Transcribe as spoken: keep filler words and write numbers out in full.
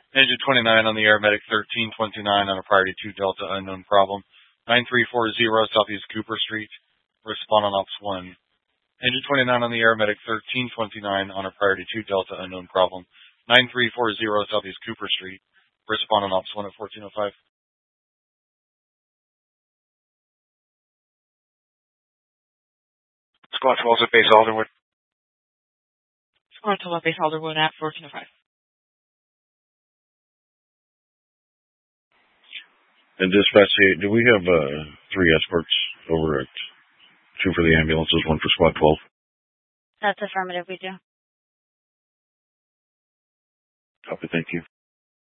Engine twenty-nine on the air, medic thirteen twenty-nine on a priority two Delta, unknown problem. nine three four zero Southeast Cooper Street. Respond on ops one. Engine twenty-nine on the air, medic thirteen twenty-nine on a priority two Delta, unknown problem. nine three four zero Southeast Cooper Street. Respond on ops one at fourteen oh five. Squad twelve at base Alderwood. Squad twelve at base Alderwood at fourteen oh five. And dispatch, do we have uh, three escorts over at two for the ambulances, one for Squad twelve? That's affirmative, we do. Copy, thank you.